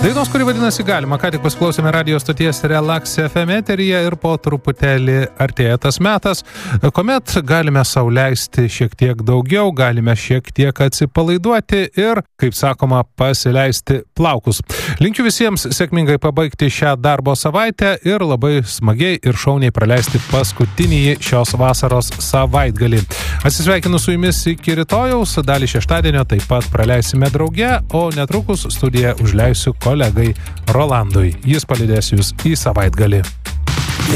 Dainos, kuri vadinasi Galima, ką tik pasiklausėme radio stoties Relax FM eteryje ir po truputėlį artėja tas metas, kuomet galime sau leisti šiek tiek daugiau, galime šiek tiek atsipalaiduoti ir, kaip sakoma, pasileisti plaukus. Linkiu visiems sėkmingai pabaigti šią darbo savaitę ir labai smagiai ir šauniai praleisti paskutinį šios vasaros savaitgalį. Atsisveikinu su jumis iki rytojaus, dalį šeštadienio taip pat praleisime drauge, o netrukus studiją užleisiu kolegai Rolandui. Jis palydės jūs į savaitgalį.